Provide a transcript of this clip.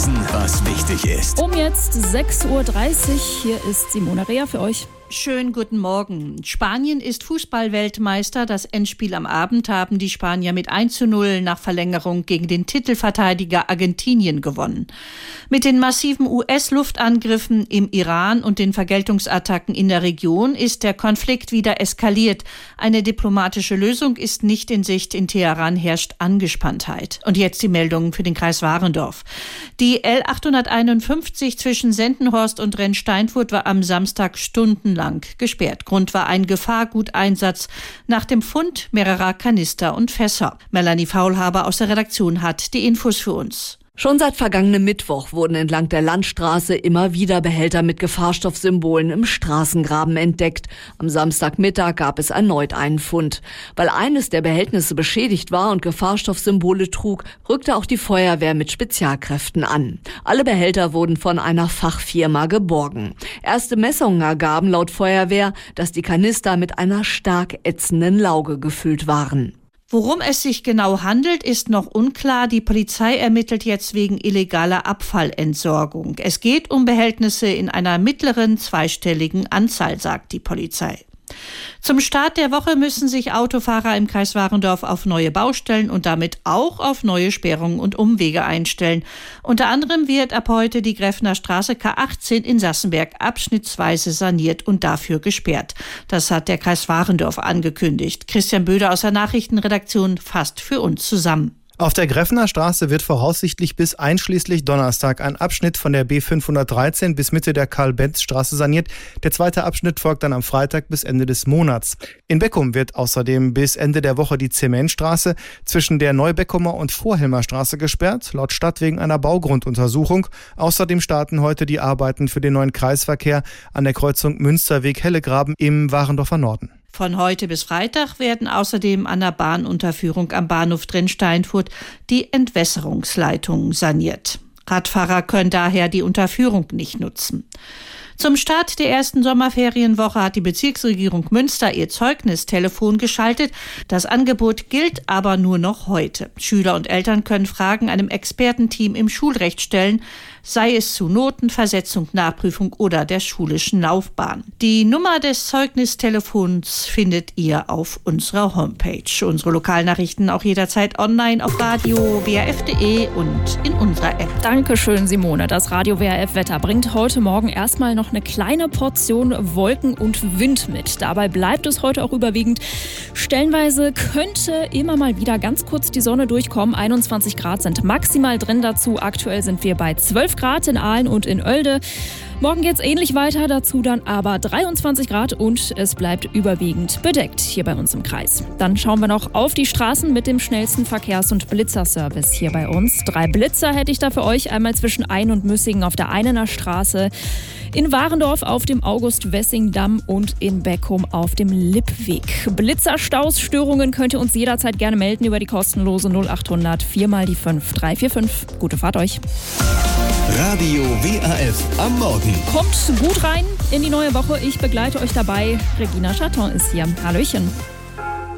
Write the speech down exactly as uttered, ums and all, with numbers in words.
wissen, was wichtig ist. Um jetzt sechs Uhr dreißig, hier ist Simona Rea für euch. Schönen guten Morgen. Spanien ist Fußball-Weltmeister. Das Endspiel am Abend haben die Spanier mit eins zu null nach Verlängerung gegen den Titelverteidiger Argentinien gewonnen. Mit den massiven U S-Luftangriffen im Iran und den Vergeltungsattacken in der Region ist der Konflikt wieder eskaliert. Eine diplomatische Lösung ist nicht in Sicht. In Teheran herrscht Angespanntheit. Und jetzt die Meldungen für den Kreis Warendorf. Die L achthunderteinundfünfzig zwischen Sendenhorst und Rennsteinfurt war am Samstag stundenlang gesperrt. Grund war ein Gefahrguteinsatz nach dem Fund mehrerer Kanister und Fässer. Melanie Faulhaber aus der Redaktion hat die Infos für uns. Schon seit vergangenem Mittwoch wurden entlang der Landstraße immer wieder Behälter mit Gefahrstoffsymbolen im Straßengraben entdeckt. Am Samstagmittag gab es erneut einen Fund. Weil eines der Behältnisse beschädigt war und Gefahrstoffsymbole trug, rückte auch die Feuerwehr mit Spezialkräften an. Alle Behälter wurden von einer Fachfirma geborgen. Erste Messungen ergaben laut Feuerwehr, dass die Kanister mit einer stark ätzenden Lauge gefüllt waren. Worum es sich genau handelt, ist noch unklar. Die Polizei ermittelt jetzt wegen illegaler Abfallentsorgung. Es geht um Behältnisse in einer mittleren zweistelligen Anzahl, sagt die Polizei. Zum Start der Woche müssen sich Autofahrer im Kreis Warendorf auf neue Baustellen und damit auch auf neue Sperrungen und Umwege einstellen. Unter anderem wird ab heute die Gräfener Straße K achtzehn in Sassenberg abschnittsweise saniert und dafür gesperrt. Das hat der Kreis Warendorf angekündigt. Christian Böder aus der Nachrichtenredaktion fasst für uns zusammen. Auf der Gräfener Straße wird voraussichtlich bis einschließlich Donnerstag ein Abschnitt von der B fünfhundertdreizehn bis Mitte der Karl-Benz-Straße saniert. Der zweite Abschnitt folgt dann am Freitag bis Ende des Monats. In Beckum wird außerdem bis Ende der Woche die Zementstraße zwischen der Neubeckumer und Vorhelmer Straße gesperrt, laut Stadt wegen einer Baugrunduntersuchung. Außerdem starten heute die Arbeiten für den neuen Kreisverkehr an der Kreuzung Münsterweg-Hellegraben im Warendorfer Norden. Von heute bis Freitag werden außerdem an der Bahnunterführung am Bahnhof Drensteinfurt die Entwässerungsleitungen saniert. Radfahrer können daher die Unterführung nicht nutzen. Zum Start der ersten Sommerferienwoche hat die Bezirksregierung Münster ihr Zeugnistelefon geschaltet. Das Angebot gilt aber nur noch heute. Schüler und Eltern können Fragen einem Expertenteam im Schulrecht stellen, sei es zu Noten, Versetzung, Nachprüfung oder der schulischen Laufbahn. Die Nummer des Zeugnistelefons findet ihr auf unserer Homepage. Unsere Lokalnachrichten auch jederzeit online auf radio w r f punkt d e und in unserer App. Dankeschön, Simone. Das Radio W R F-Wetter bringt heute Morgen erstmal noch eine kleine Portion Wolken und Wind mit. Dabei bleibt es heute auch überwiegend. Stellenweise könnte immer mal wieder ganz kurz die Sonne durchkommen. einundzwanzig Grad sind maximal drin dazu. Aktuell sind wir bei zwölf Grad in Aalen und in Oelde. Morgen geht's ähnlich weiter, dazu dann aber dreiundzwanzig Grad und es bleibt überwiegend bedeckt hier bei uns im Kreis. Dann schauen wir noch auf die Straßen mit dem schnellsten Verkehrs- und Blitzerservice hier bei uns. Drei Blitzer hätte ich da für euch, einmal zwischen Ain und Müssingen auf der Einener Straße, in Warendorf auf dem August-Wessing-Damm und in Beckum auf dem Lippweg. Blitzerstaus, Störungen könnt ihr uns jederzeit gerne melden über die kostenlose null achthundert vier mal die fünf drei vier fünf. Gute Fahrt euch. Radio W R F am Morgen. Kommt gut rein in die neue Woche. Ich begleite euch dabei. Regina Chaton ist hier. Hallöchen.